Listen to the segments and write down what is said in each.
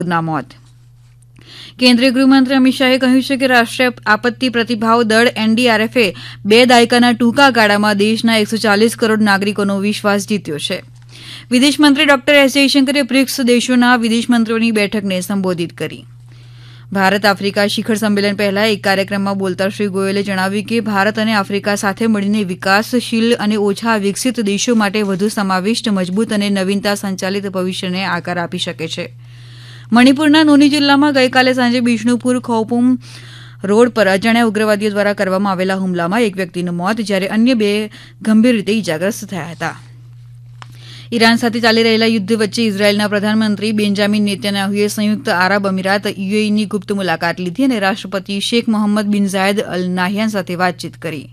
ના મોત. કેન્દ્રીય ગૃહમંત્રી અમિત શાહે કહ્યું છે કે રાષ્ટ્રીય આપત્તિ પ્રતિભાવ દળ એનડીઆરએફે 2 દાયકાના ટૂંકા ગાળામાં દેશના 140 કરોડ નાગરિકોનો વિશ્વાસ જીત્યો છે. વિદેશમંત્રી ડોક્ટર એસ જયશંકરે બ્રિક્સ દેશોના વિદેશમંત્રીઓની બેઠકને સંબોધિત કરી. ભારત આફ્રિકા શિખર સંમેલન પહેલા એક કાર્યક્રમમાં બોલતા શ્રી ગોયલે જણાવ્યું કે ભારત અને આફ્રિકા સાથે મળીને વિકાસશીલ અને ઓછા વિકસિત દેશો માટે વધુ સમાવિષ્ટ, મજબૂત અને નવીનતા સંચાલિત ભવિષ્યને આકાર આપી શકે છે. મણિપુરના નોની જિલ્લામાં ગઈકાલે સાંજે બિષ્ણુપુર ખૌપુમ રોડ પર અજાણ્યા ઉગ્રવાદીઓ દ્વારા કરવામાં આવેલા હુમલામાં એક વ્યક્તિનું મોત જ્યારે અન્ય 2 ગંભીર રીતે ઇજાગ્રસ્ત થયા હતા. ઈરાન સાથે ચાલી રહેલા યુદ્ધ વચ્ચે ઇઝરાયેલના પ્રધાનમંત્રી બેન્જામિન નેતન્યાહુએ સંયુક્ત આરબ અમીરાત યુએઈની ગુપ્ત મુલાકાત લીધી અને રાષ્ટ્રપતિ શેખ મોહમ્મદ બિન ઝાયદ અલ નાહયાન સાથે વાતચીત કરી.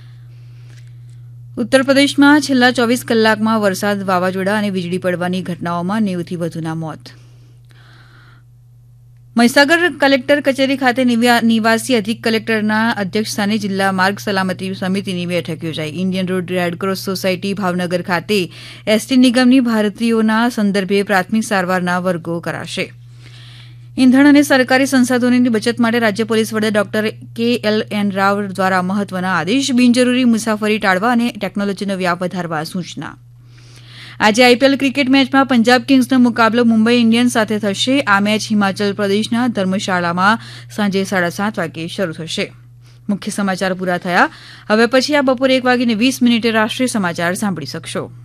ઉત્તર પ્રદેશમાં છેલ્લા 24 કલાકમાં વરસાદ, વાવાઝોડા અને વીજળી પડવાની ઘટનાઓમાં 90 થી વધુના મોત. મહીસાગર કલેક્ટર કચેરી ખાતે નિવાસી અધિક કલેક્ટરના અધ્યક્ષસ્થાને જિલ્લા માર્ગ સલામતી સમિતિની બેઠક યોજાઈ. Indian road Red Cross society Bhavnagar ખાતે એસટી નિગમની ભારતીયોના સંદર્ભે પ્રાથમિક સારવારના વર્ગો કરાશે. ઇંધણ અને સરકારી સંસાધનોની બચત માટે રાજ્ય પોલીસ વડા ડોક્ટર KLN રાવ દ્વારા મહત્વના આદેશ. બિનજરૂરી મુસાફરી ટાળવા અને ટેકનોલોજીનો વ્યાપ વધારવા સૂચના. આજે આઈપીએલ ક્રિકેટ મેચમાં પંજાબ કિંગ્સનો મુકાબલો મુંબઈ ઇન્ડિયન્સ સાથે થશે. આ મેચ હિમાચલ પ્રદેશના ધર્મશાળામાં સાંજે 7:30 વાગે શરૂ થશે. મુખ્ય સમાચાર પૂરા થયા. હવે પછી આ બપોરે 1:20 રાષ્ટ્રીય સમાચાર સાંભળી શકશો.